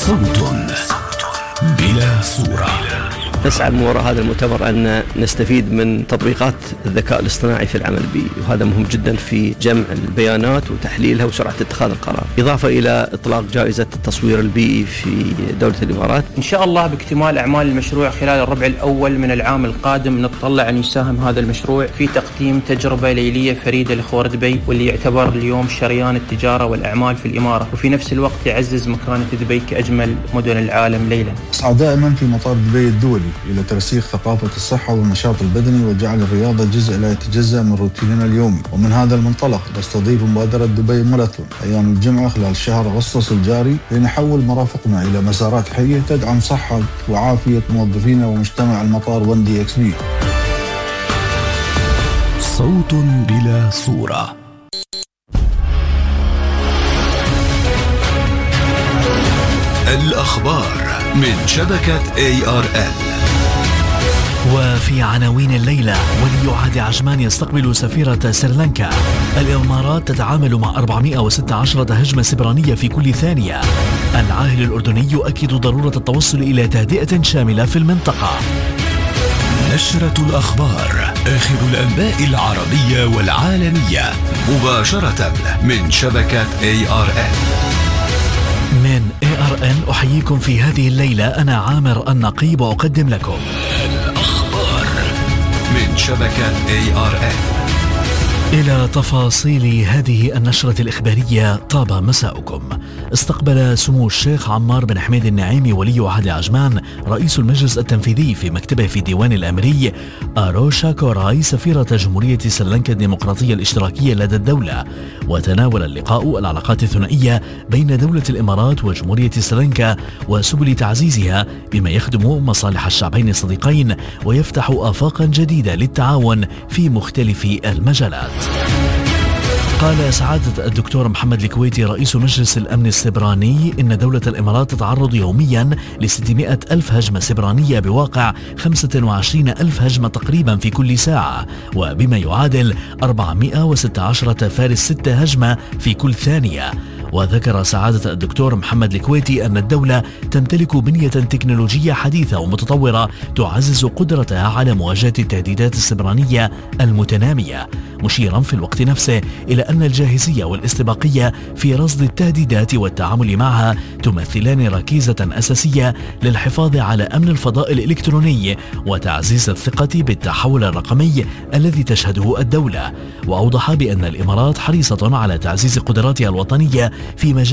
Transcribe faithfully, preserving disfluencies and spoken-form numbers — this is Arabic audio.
صوت بلا صورة. نسعى من وراء هذا المؤتمر أن نستفيد من تطبيقات الذكاء الاصطناعي في العمل البيئي، وهذا مهم جدا في جمع البيانات وتحليلها وسرعة اتخاذ القرار، إضافة إلى إطلاق جائزة التصوير البيئي في دولة الإمارات. إن شاء الله باكتمال أعمال المشروع خلال الربع الأول من العام القادم نتطلع أن يساهم هذا المشروع في تقديم تجربة ليلية فريدة لخور دبي، واللي يعتبر اليوم شريان التجارة والأعمال في الإمارة، وفي نفس الوقت يعزز مكانة دبي كأجمل مدن العالم ليلا. أسعى دائما في مطار دبي الدولي إلى ترسيخ ثقافة الصحة والنشاط البدني وجعل الرياضة جزء لا يتجزأ من روتيننا اليومي، ومن هذا المنطلق نستضيف مبادرة دبي ماراثون أيام الجمعة خلال شهر أغسطس الجاري لنحول مرافقنا إلى مسارات حية تدعم صحة وعافية موظفينا ومجتمع المطار ون دي إكس بي. صوت بلا صورة. الأخبار من شبكة إيه آر إل. وفي عناوين الليلة: ولي عهد عجمان يستقبل سفيرة سريلانكا. الإمارات تتعامل مع أربعمائة وستة عشر هجمة سبرانية في كل ثانية. العاهل الأردني يؤكد ضرورة التوصل إلى تهدئة شاملة في المنطقة. نشرة الأخبار، آخر الأنباء العربية والعالمية، مباشرة من شبكة إيه آر إل. من إيه آر إل أحييكم في هذه الليلة، أنا عامر النقيب وأقدم لكم الأخبار من شبكة إيه آر إل. إلى تفاصيل هذه النشرة الإخبارية، طاب مساؤكم. استقبل سمو الشيخ عمار بن حميد النعيمي ولي عهد عجمان رئيس المجلس التنفيذي في مكتبه في الديوان الأميري آروشا كوراي سفيرة جمهورية سريلانكا الديمقراطية الاشتراكية لدى الدولة، وتناول اللقاء العلاقات الثنائية بين دولة الإمارات وجمهورية سريلانكا وسبل تعزيزها بما يخدم مصالح الشعبين الصديقين ويفتح آفاقا جديدة للتعاون في مختلف المجالات. قال سعادة الدكتور محمد الكويتي رئيس مجلس الأمن السبراني إن دولة الإمارات تتعرض يوميا لستمائة ألف هجمة سبرانية بواقع خمسة وعشرين ألف هجمة تقريبا في كل ساعة، وبما يعادل أربعمائة وستة عشر فارس ستة هجمة في كل ثانية. وذكر سعادة الدكتور محمد الكويتي أن الدولة تمتلك بنية تكنولوجية حديثة ومتطورة تعزز قدرتها على مواجهة التهديدات السبرانية المتنامية، مشيرا في الوقت نفسه إلى أن الجاهزية والاستباقية في رصد التهديدات والتعامل معها تمثلان ركيزة أساسية للحفاظ على أمن الفضاء الإلكتروني وتعزيز الثقة بالتحول الرقمي الذي تشهده الدولة. وأوضح بأن الإمارات حريصة على تعزيز قدراتها الوطنية في مجال